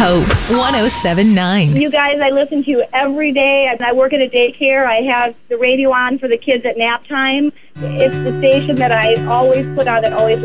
Hope 107.9. You guys, I listen to you every day. I work at a daycare. I have the radio on for the kids at nap time. It's the station that I always put on that always